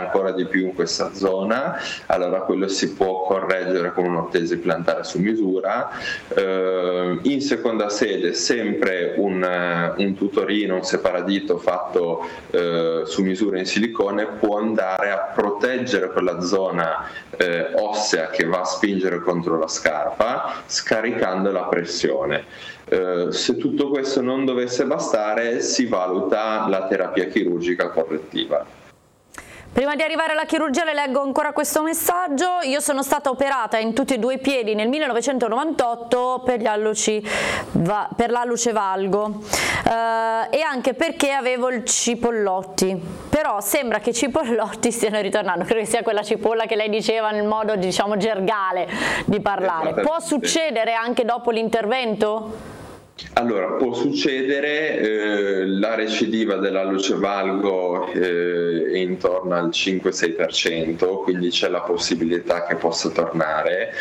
ancora di più in questa zona, allora quello si può correggere con un'ortesi plantare su misura. In seconda sede sempre un tutorino, un separadito fatto su misura in silicone può andare a proteggere quella zona ossea che va a spingere contro la scarpa, scaricando la pressione. Se tutto questo non dovesse bastare, si valuta la terapia chirurgica correttiva. Prima di arrivare alla chirurgia le leggo ancora questo messaggio. Io sono stata operata in tutti e due i piedi nel 1998 per l'alluce valgo e anche perché avevo il cipollotti, però sembra che i cipollotti stiano ritornando, credo che sia quella cipolla che lei diceva nel modo diciamo gergale di parlare. Può succedere anche dopo l'intervento? Allora, può succedere, la recidiva dell'alluce valgo è intorno al 5-6%, quindi c'è la possibilità che possa tornare.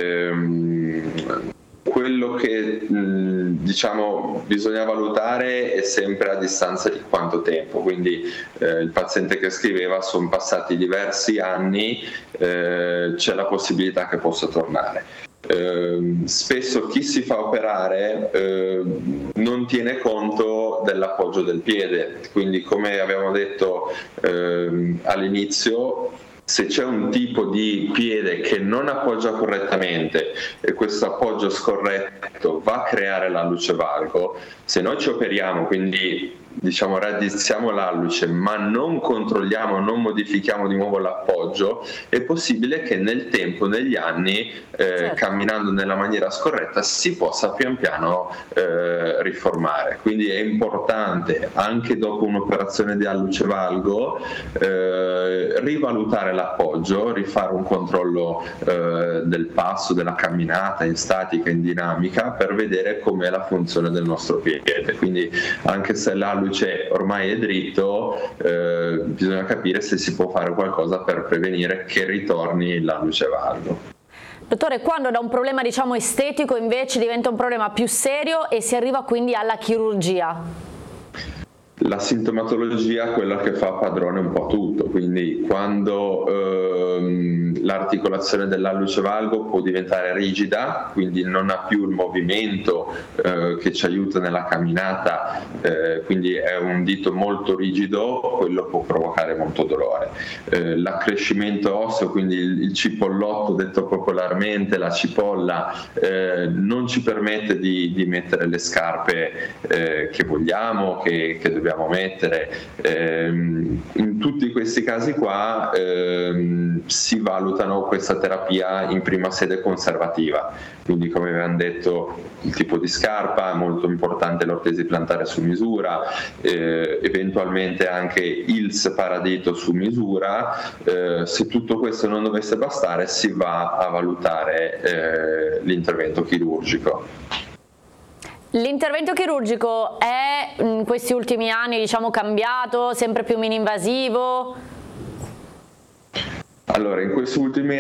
Quello che diciamo bisogna valutare è sempre a distanza di quanto tempo, quindi il paziente che scriveva sono passati diversi anni, c'è la possibilità che possa tornare. Spesso chi si fa operare non tiene conto dell'appoggio del piede, quindi come abbiamo detto all'inizio, se c'è un tipo di piede che non appoggia correttamente e questo appoggio scorretto va a creare l'alluce valgo, se noi ci operiamo, quindi diciamo raddrizziamo l'alluce ma non controlliamo, non modifichiamo di nuovo l'appoggio, è possibile che nel tempo, negli anni, camminando nella maniera scorretta, si possa pian piano riformare. Quindi è importante anche dopo un'operazione di alluce valgo rivalutare l'appoggio, rifare un controllo del passo, della camminata in statica, in dinamica, per vedere com'è la funzione del nostro piede. Quindi anche se l'alluce ormai è dritto, bisogna capire se si può fare qualcosa per prevenire che ritorni l'alluce valgo. Dottore, quando da un problema diciamo estetico invece diventa un problema più serio e si arriva quindi alla chirurgia? La sintomatologia è quella che fa padrone un po' tutto, quindi quando l'articolazione dell'alluce valgo può diventare rigida, quindi non ha più il movimento che ci aiuta nella camminata, quindi è un dito molto rigido, quello può provocare molto dolore. L'accrescimento osseo, quindi il cipollotto detto popolarmente, la cipolla, non ci permette di mettere le scarpe che vogliamo, che dobbiamo mettere. In tutti questi casi qua si valutano questa terapia in prima sede conservativa, quindi come avevamo detto il tipo di scarpa, molto importante l'ortesi plantare su misura, eventualmente anche il separadito su misura. Se tutto questo non dovesse bastare si va a valutare l'intervento chirurgico. L'intervento chirurgico è in questi ultimi anni diciamo cambiato, sempre più mini-invasivo? Allora, in questi ultimi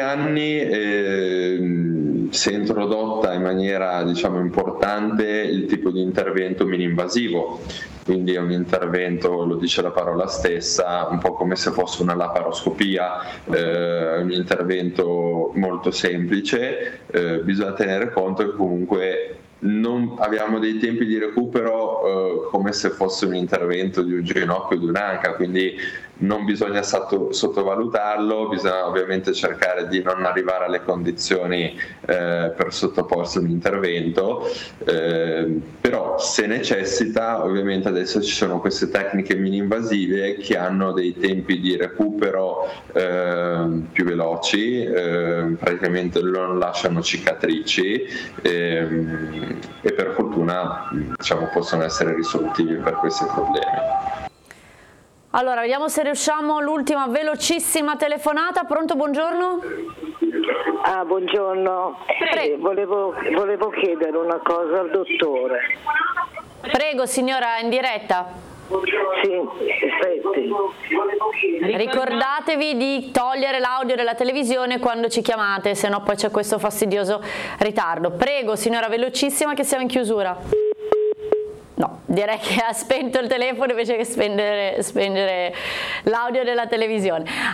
anni si è introdotta in maniera diciamo importante il tipo di intervento mini-invasivo, quindi è un intervento, lo dice la parola stessa, un po' come se fosse una laparoscopia, un intervento molto semplice. Bisogna tenere conto che comunque non abbiamo dei tempi di recupero come se fosse un intervento di un ginocchio o di un'anca, quindi non bisogna sottovalutarlo, bisogna ovviamente cercare di non arrivare alle condizioni per sottoporsi a un intervento, però se necessita, ovviamente adesso ci sono queste tecniche mini-invasive che hanno dei tempi di recupero più veloci, praticamente non lasciano cicatrici e per fortuna diciamo possono essere risolutivi per questi problemi. Allora, vediamo se riusciamo l'ultima velocissima telefonata. Pronto, buongiorno? Buongiorno. Volevo chiedere una cosa al dottore. Prego signora, in diretta. Sì, aspetti. Ricordatevi di togliere l'audio della televisione quando ci chiamate, se no poi c'è questo fastidioso ritardo. Prego signora, velocissima che siamo in chiusura. No, direi che ha spento il telefono invece che spengere l'audio della televisione.